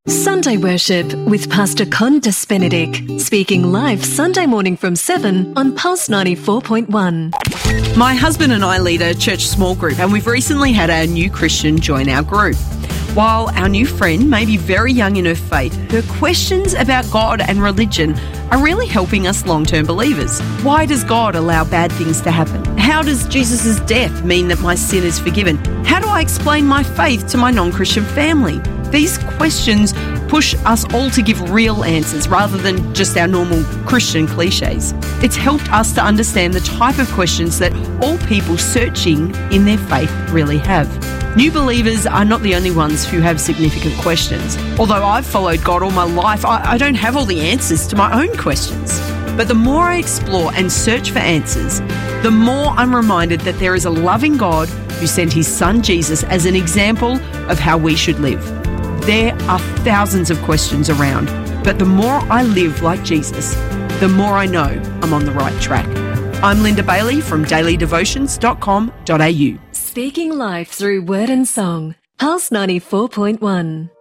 Sunday Worship with Pastor Condas Benedict, speaking live Sunday morning from 7 on Pulse 94.1. My husband and I lead a church small group, and we've recently had a new Christian join our group. While our new friend may be very young in her faith, her questions about God and religion are really helping us long-term believers. Why does God allow bad things to happen? How does Jesus' death mean that my sin is forgiven? How do I explain my faith to my non-Christian family? These questions push us all to give real answers rather than just our normal Christian cliches. It's helped us to understand the type of questions that all people searching in their faith really have. New believers are not the only ones who have significant questions. Although I've followed God all my life, I don't have all the answers to my own questions. But the more I explore and search for answers, the more I'm reminded that there is a loving God who sent his son Jesus as an example of how we should live. There are thousands of questions around, but the more I live like Jesus, the more I know I'm on the right track. I'm Linda Bailey from dailydevotions.com.au. Speaking live through word and song, Pulse 94.1.